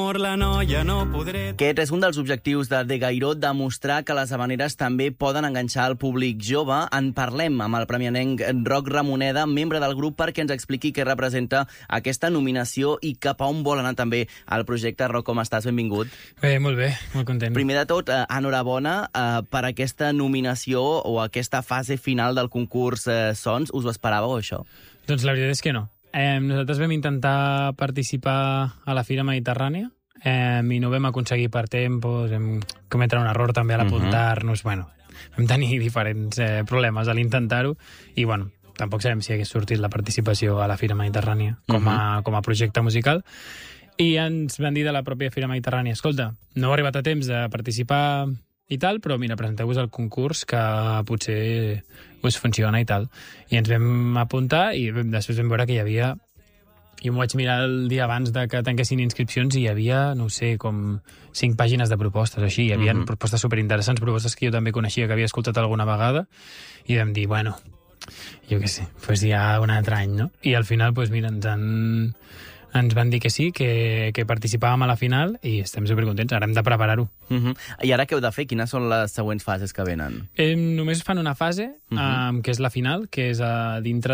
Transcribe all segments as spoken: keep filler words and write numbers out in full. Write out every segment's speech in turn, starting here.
La noia no podré... Aquest és un dels objectius de De Gairó, demostrar que les havaneres també poden enganxar el públic jove. En parlem amb el premianenc Roc Ramoneda, membre del grup, perquè ens expliqui què representa aquesta nominació i cap a on vol anar també el projecte. Roc, com estàs? Benvingut. Bé, molt bé, molt content. Primer de tot, eh, enhorabona eh, per aquesta nominació o aquesta fase final del concurs eh, Sons. Us ho esperàveu, això? Doncs la veritat és que no. Eh, nosaltres vam intentar participar a la Fira Mediterrània eh, i no vam aconseguir per tempos, vam cometre un error també a l'apuntar-nos, uh-huh. bueno, vam tenir diferents eh, problemes a l'intentar-ho i, bueno, tampoc sabem si hagués sortit la participació a la Fira Mediterrània com a, uh-huh. com a projecte musical. I ens van dir de la pròpia Fira Mediterrània, escolta, no heu arribat a temps de participar i tal, però mira, presenteu-vos al concurs que potser us funciona i tal. I ens vam apuntar i després vam veure que hi havia... Jo m'ho vaig mirar el dia abans de que tanquessin inscripcions i hi havia, no sé, com cinc pàgines de propostes, així. Hi havia uh-huh. propostes superinteressants, propostes que jo també coneixia, que havia escoltat alguna vegada, i vam dir, bueno, jo què sé, doncs hi ha un altre any, no? I al final, doncs mira, ens han... ens van dir que sí, que, que participàvem a la final i estem supercontents, ara hem de preparar-ho. Uh-huh. I ara què heu de fer? Quines són les següents fases que venen? Eh, només fan una fase, uh-huh. um, que és la final, que és a dintre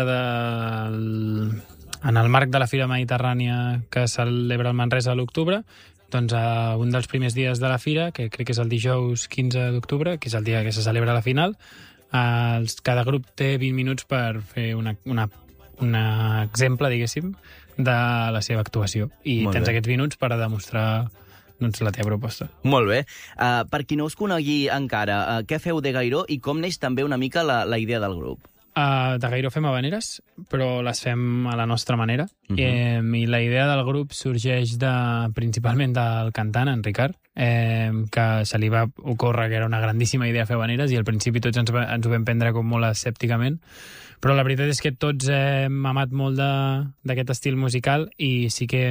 del... en el marc de la Fira Mediterrània que celebra el Manresa a l'octubre, doncs a un dels primers dies de la Fira, que crec que és el dijous quinze d'octubre, que és el dia que se celebra la final, eh, cada grup té vint minuts per fer una, una, un exemple, diguéssim, de la seva actuació. I Molt tens bé. Aquests minuts per a demostrar doncs, la teva proposta. Molt bé. Uh, per qui no us conegui encara, uh, què feu De Gairó i com neix també una mica la, la idea del grup? Uh, de Gairó fem havaneres, però les fem a la nostra manera. Uh-huh. eh, I la idea del grup sorgeix de, principalment del cantant, en Ricard, eh, que se li va ocórrer que era una grandíssima idea fer havaneres i al principi tots ens, ens ho vam prendre com molt escèpticament, però la veritat és que tots hem amat molt d'aquest estil musical i sí que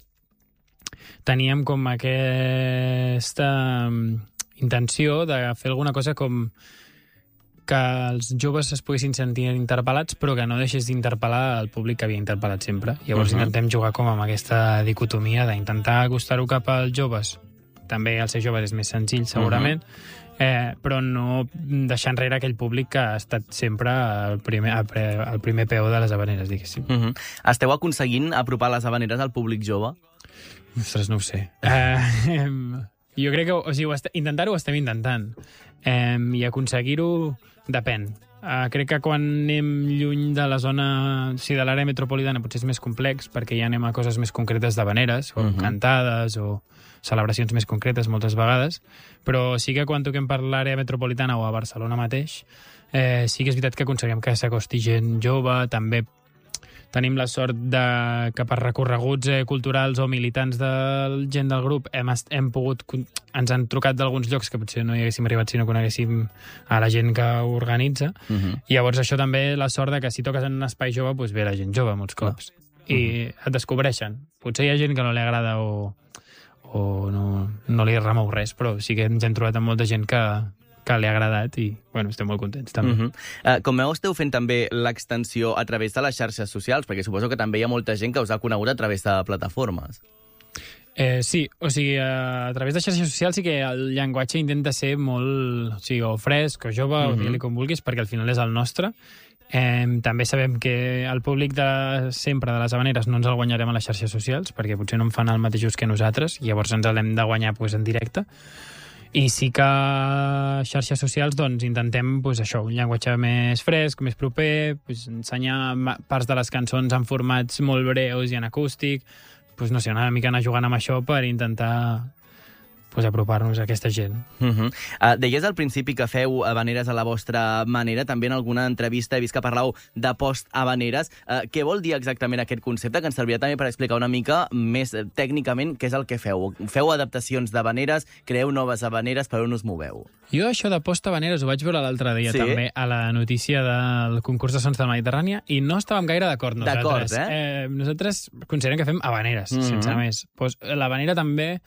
teníem com aquesta intenció de fer alguna cosa com que els joves es poguessin sentir interpel·lats, però que no deixés d'interpel·lar el públic que havia interpel·lat sempre. Llavors uh-huh. intentem jugar com amb aquesta dicotomia d'intentar acostar-ho cap als joves. També al ser joves és més senzill, segurament, uh-huh. eh, però no deixar enrere aquell públic que ha estat sempre el primer, el primer peu de les havaneres, diguéssim. Uh-huh. Esteu aconseguint apropar les havaneres al públic jove? Ostres, no ho sé. Eh, jo crec que o sigui, intentar-ho ho estem intentant. Eh, I aconseguir-ho depèn. Uh, crec que quan anem lluny de la zona, o sigui, de l'àrea metropolitana potser és més complex, perquè ja anem a coses més concretes d'havaneres, o uh-huh. cantades, o celebracions més concretes moltes vegades, però sí que quan toquem per l'àrea metropolitana o a Barcelona mateix, eh, sí que és veritat que aconseguim que s'acosti gent jove, també tenim la sort de que per recorreguts eh, culturals o militants de gent del grup hem, hem pogut, ens han trucat d'alguns llocs que potser no hi haguéssim arribat si no coneguéssim a la gent que ho organitza. Uh-huh. I llavors això també la sort de que si toques en un espai jove doncs ve la gent jove molts cops. Uh-huh. I et descobreixen. Potser hi ha gent que no li agrada o, o no, no li remou res, però sí que ens hem trobat amb molta gent que que li ha agradat i, bueno, estem molt contents també. Uh-huh. uh, com heu esteu fent també l'extensió a través de les xarxes socials? Perquè suposo que també hi ha molta gent que us ha conegut a través de plataformes. Eh, sí, o sigui, a través de xarxes socials sí que el llenguatge intenta ser molt, o sigui, o fresc, o jove, uh-huh. o digue-li com vulguis, perquè al final és el nostre. Eh, també sabem que el públic de sempre de les havaneres no ens el guanyarem a les xarxes socials, perquè potser no en fan el mateix ús que nosaltres, i llavors ens l'hem de guanyar pues, en directe. I sí que a xarxes socials doncs, intentem pues, això, un llenguatge més fresc, més proper, pues, ensenyar parts de les cançons en formats molt breus i en acústic, pues, no sé, una mica anar jugant amb això per intentar pues, apropar-nos a aquesta gent. Uh-huh. Uh, deies al principi que feu havaneres a la vostra manera, també en alguna entrevista he vist que parlàveu de post-havaneres. Uh, què vol dir exactament aquest concepte? Que ens servirà també per explicar una mica més tècnicament què és el que feu. Feu adaptacions d'havaneres, creeu noves havaneres, per on us moveu? Jo això de post-havaneres ho vaig veure l'altre dia sí? també a la notícia del concurs de Sons de la Mediterrània i no estàvem gaire d'acord nosaltres. D'acord, eh? eh? Nosaltres considerem que fem havaneres, mm-hmm. sense més. Pues, l'havanera també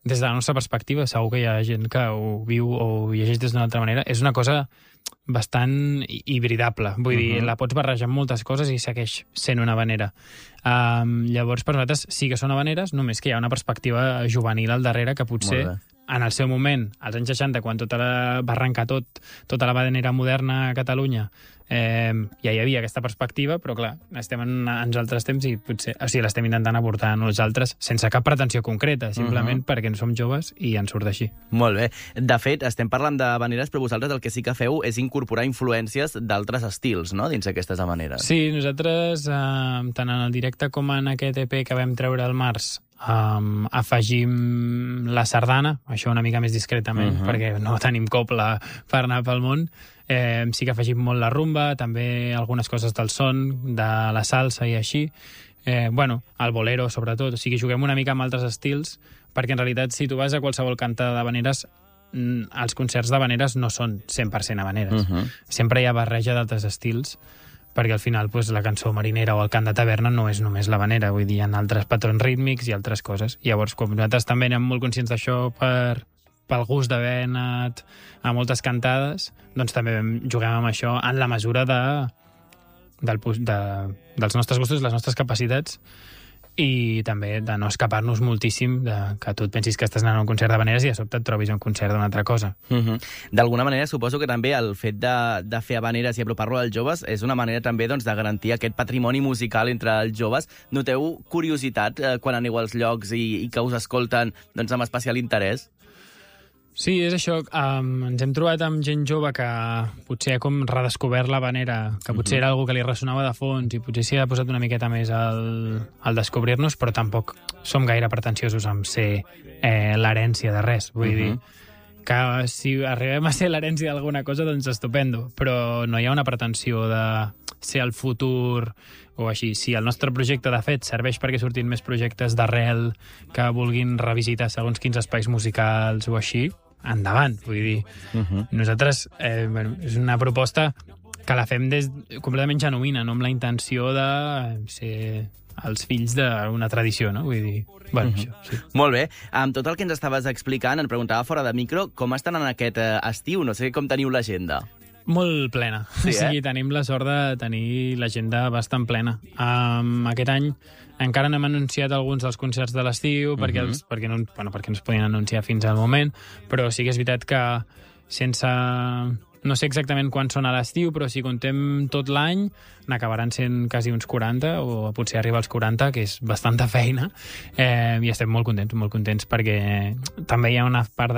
des de la nostra perspectiva, segur que hi ha gent que ho viu o ho llegeix des d'una altra manera, és una cosa bastant hibridable. Vull uh -huh. dir, la pots barrejar amb moltes coses i segueix sent una habanera. Um, llavors, per nosaltres sí que són habaneres, només que hi ha una perspectiva juvenil al darrere que potser en el seu moment, als anys seixanta, quan tota la, va arrencar tot, tota la habanera moderna a Catalunya, eh, ja hi havia aquesta perspectiva, però clar, estem en, en altres temps i potser, o sigui, l'estem intentant aportar a nosaltres sense cap pretensió concreta, simplement uh -huh. perquè no som joves i ens surt així. Molt bé. De fet, estem parlant d'habaneres, però vosaltres el que sí que feu és incorporar influències d'altres estils, no?, dins aquestes habaneres. Sí, nosaltres, eh, tant en el directe com en aquest E P que vam treure al març, Um, afegim la sardana, això una mica més discretament, uh -huh. perquè no tenim copla per anar pel món. Eh, sí que afegim molt la rumba, també algunes coses del son, de la salsa i així. Eh, bueno, el bolero, sobretot. O sigui, juguem una mica amb altres estils, perquè en realitat, si tu vas a qualsevol canta d'habaneres, els concerts d'habaneres no són cent per cent habaneres. Uh -huh. Sempre hi ha barreja d'altres estils, perquè al final pues, la cançó marinera o el cant de taverna no és només l'habanera, vull dir, hi ha altres patrons rítmics i altres coses. Llavors, com nosaltres també anem molt conscients d'això per, pel gust d'haver anat a moltes cantades, doncs també juguem amb això en la mesura de, del, de, dels nostres gustos, les nostres capacitats, i també de no escapar-nos moltíssim de que tu et pensis que estàs anant a un concert d'habaneres i de sobte et trobis a un concert d'una altra cosa. Uh -huh. D'alguna manera, suposo que també el fet de, de fer habaneres i apropar-lo als joves és una manera també doncs, de garantir aquest patrimoni musical entre els joves. Noteu curiositat eh, quan aneu als llocs i, i que us escolten doncs, amb especial interès? Sí, és això. Um, ens hem trobat amb gent jove que potser ha com redescobert l'habanera, que potser era algo que li ressonava de fons i potser s'hi ha posat una miqueta més al, al descobrir-nos, però tampoc som gaire pretensiosos amb ser eh, l'herència de res. Vull uh-huh. dir que si arribem a ser l'herència d'alguna cosa, doncs estupendo, però no hi ha una pretensió de ser el futur o així. Si el nostre projecte, de fet, serveix perquè surtin més projectes d'arrel que vulguin revisitar segons quins espais musicals o així, endavant, vull dir. Uh-huh. Nosaltres, eh, bueno, és una proposta que la fem des, completament genuïna, no amb la intenció de ser els fills d'una tradició, no? Vull dir, bueno, uh-huh. això, sí. Molt bé. Amb tot el que ens estaves explicant, em preguntava fora de micro, com estan en aquest eh, estiu? No sé com teniu l'agenda. Molt plena. Sí, eh? O sigui, tenim la sort de tenir l'agenda bastant plena. Um, aquest any encara no hem anunciat alguns dels concerts de l'estiu, uh-huh. perquè, els, perquè, no, bueno, perquè no es podien anunciar fins al moment, però sí que és veritat que sense... No sé exactament quan són a l'estiu, però si contem tot l'any, n'acabaran sent quasi uns quaranta, o potser arriba als quaranta, que és bastanta feina, eh, i estem molt contents, molt contents, perquè també hi ha una part de